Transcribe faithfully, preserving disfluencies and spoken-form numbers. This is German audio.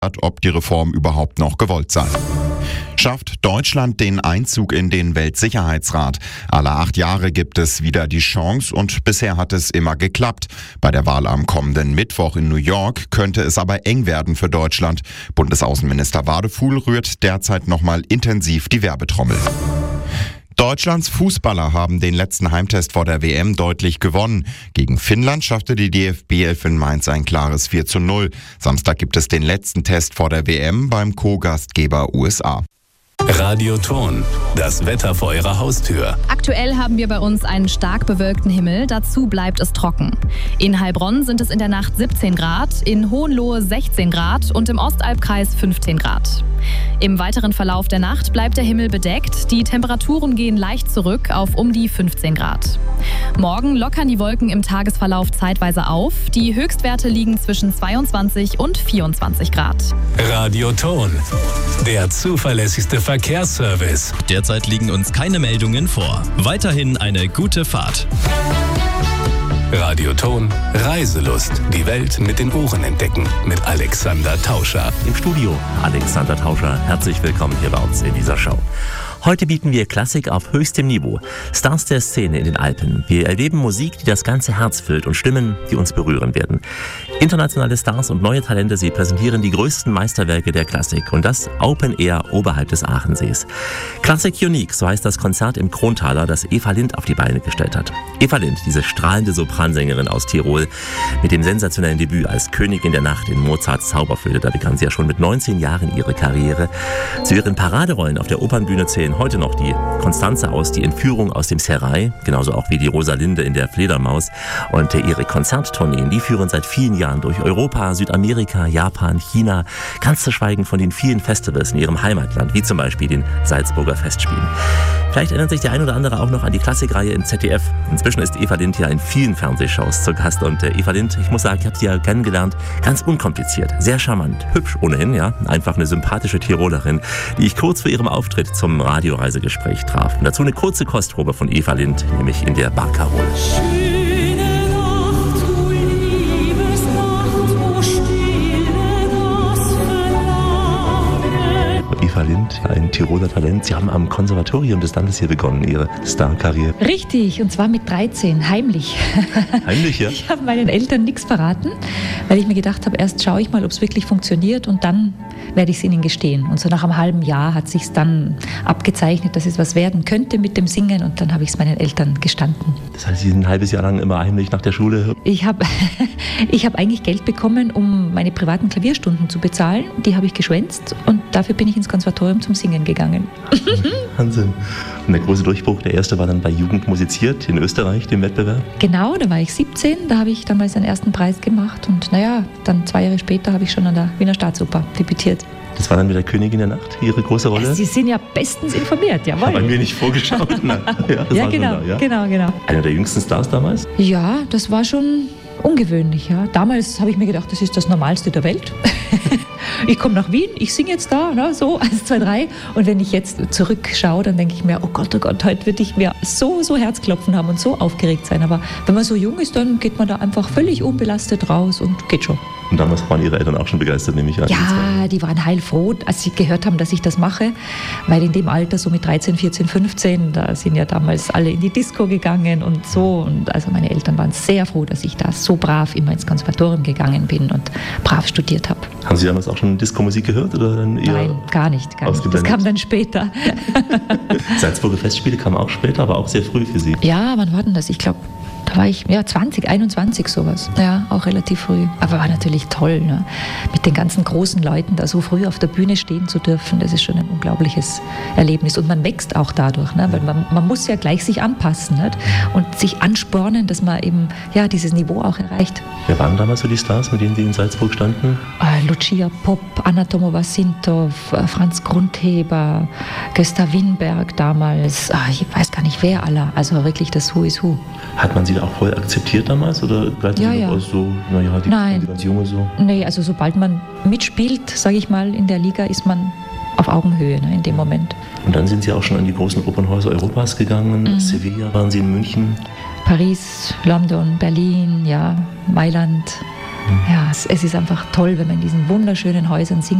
ob die Reform überhaupt noch gewollt sei. Schafft Deutschland den Einzug in den Weltsicherheitsrat? Alle acht Jahre gibt es wieder die Chance und bisher hat es immer geklappt. Bei der Wahl am kommenden Mittwoch in New York könnte es aber eng werden für Deutschland. Bundesaußenminister Wadefuhl rührt derzeit nochmal intensiv die Werbetrommel. Deutschlands Fußballer haben den letzten Heimtest vor der W M deutlich gewonnen. Gegen Finnland schaffte die D F B elf in Mainz ein klares vier zu null. Samstag gibt es den letzten Test vor der W M beim Co-Gastgeber U S A. Radioton, das Wetter vor Ihrer Haustür. Aktuell haben wir bei uns einen stark bewölkten Himmel, dazu bleibt es trocken. In Heilbronn sind es in der Nacht siebzehn Grad, in Hohenlohe sechzehn Grad und im Ostalbkreis fünfzehn Grad. Im weiteren Verlauf der Nacht bleibt der Himmel bedeckt, die Temperaturen gehen leicht zurück auf um die fünfzehn Grad. Morgen lockern die Wolken im Tagesverlauf zeitweise auf, die Höchstwerte liegen zwischen zweiundzwanzig und vierundzwanzig Grad. Radioton, der zuverlässigste Verkehrsservice. Derzeit liegen uns keine Meldungen vor. Weiterhin eine gute Fahrt. Radioton, Reiselust. Die Welt mit den Ohren entdecken. Mit Alexander Tauscher. Im Studio Alexander Tauscher. Herzlich willkommen hier bei uns in dieser Show. Heute bieten wir Klassik auf höchstem Niveau. Stars der Szene in den Alpen. Wir erleben Musik, die das ganze Herz füllt und Stimmen, die uns berühren werden. Internationale Stars und neue Talente, sie präsentieren die größten Meisterwerke der Klassik. Und das Open Air oberhalb des Aachensees. Classic Unique, so heißt das Konzert im Krontaler, das Eva Lind auf die Beine gestellt hat. Eva Lind, diese strahlende Sopransängerin aus Tirol, mit dem sensationellen Debüt als Königin der Nacht in Mozarts Zauberflöte. Da begann sie ja schon mit neunzehn Jahren ihre Karriere. Zu ihren Paraderollen auf der Opernbühne zählen heute noch die Constanze aus Die Entführung aus dem Serail, genauso auch wie die Rosalinde in der Fledermaus. Und ihre Konzerttourneen, die führen seit vielen Jahren durch Europa, Südamerika, Japan, China, ganz zu schweigen von den vielen Festivals in ihrem Heimatland, wie zum Beispiel den Salzburger Festspielen. Vielleicht erinnert sich der ein oder andere auch noch an die Klassikreihe im Z D F. Inzwischen ist Eva Lind ja in vielen Fernsehshows zu Gast. Und äh, Eva Lind, ich muss sagen, ich habe sie ja kennengelernt, ganz unkompliziert, sehr charmant, hübsch ohnehin, ja, einfach eine sympathische Tirolerin, die ich kurz vor ihrem Auftritt zum Radioreisegespräch traf. Und dazu eine kurze Kostprobe von Eva Lind, nämlich in der Barcarolle. Eva Lind, ein Tiroler Talent. Sie haben am Konservatorium des Landes hier begonnen, Ihre Starkarriere. Richtig, und zwar mit dreizehn, heimlich. Heimlich, ja? Ich habe meinen Eltern nichts verraten, weil ich mir gedacht habe, erst schaue ich mal, ob es wirklich funktioniert und dann werde ich es ihnen gestehen. Und so nach einem halben Jahr hat sich dann abgezeichnet, dass es was werden könnte mit dem Singen und dann habe ich es meinen Eltern gestanden. Das heißt, Sie sind ein halbes Jahr lang immer heimlich nach der Schule? Ich habe ich hab eigentlich Geld bekommen, um meine privaten Klavierstunden zu bezahlen. Die habe ich geschwänzt und dafür bin ich ins Konservatorium zum Singen gegangen. Wahnsinn. Und der große Durchbruch, der erste war dann bei Jugend musiziert in Österreich, dem Wettbewerb? Genau, da war ich siebzehn, da habe ich damals einen ersten Preis gemacht und naja, dann zwei Jahre später habe ich schon an der Wiener Staatsoper debütiert. Das war dann mit der Königin der Nacht, Ihre große Rolle? Sie sind ja bestens informiert, jawohl. Haben wir nicht vorgeschaut? Nein. Ja, das ja, war genau, schon da, ja, genau, genau. Einer der jüngsten Stars damals? Ja, das war schon ungewöhnlich. Ja. Damals habe ich mir gedacht, das ist das Normalste der Welt. Ich komme nach Wien, ich singe jetzt da, ne, so, eins, zwei, drei. Und wenn ich jetzt zurückschaue, dann denke ich mir, oh Gott, oh Gott, heute würde ich mir so, so Herzklopfen haben und so aufgeregt sein. Aber wenn man so jung ist, dann geht man da einfach völlig unbelastet raus und geht schon. Und damals waren Ihre Eltern auch schon begeistert, nehme ich an. Ja, die waren heilfroh, als sie gehört haben, dass ich das mache. Weil in dem Alter, so mit dreizehn, vierzehn, fünfzehn, da sind ja damals alle in die Disco gegangen und so. Und also meine Eltern waren sehr froh, dass ich da so brav immer ins Konservatorium gegangen bin und brav studiert habe. Haben Sie damals auch schon Disco-Musik gehört? Oder dann eher Nein, gar nicht. Gar nicht. Das kam dann später. Salzburger Festspiele kamen auch später, aber auch sehr früh für Sie. Ja, wann war denn das? Ich glaube, da war ich ja, zwanzig, einundzwanzig sowas. Ja, auch relativ früh. Aber war natürlich toll, ne? Mit den ganzen großen Leuten da so früh auf der Bühne stehen zu dürfen. Das ist schon ein unglaubliches Erlebnis. Und man wächst auch dadurch, ne? Weil man, man muss ja gleich sich anpassen, ne? Und sich anspornen, dass man eben ja, dieses Niveau auch erreicht. Wer waren damals so die Stars, mit denen Sie in Salzburg standen? Äh, Lucia Popp, Anna Tomova-Sintow, äh, Franz Grundheber, Gösta Winberg damals. Äh, ich weiß gar nicht wer aller. Also wirklich das Who is Who. Hat man Sie da auch voll akzeptiert damals? Oder bleibt ja, man ja. aus so, naja, die, Nein. die ganz Junge so? Nee, also sobald man mitspielt, sage ich mal, in der Liga, ist man auf Augenhöhe, ne, in dem Moment. Und dann sind Sie auch schon an die großen Opernhäuser Europas gegangen. Mhm. Sevilla, waren Sie in München? Paris, London, Berlin, ja, Mailand. Ja, es, es ist einfach toll, wenn man in diesen wunderschönen Häusern singen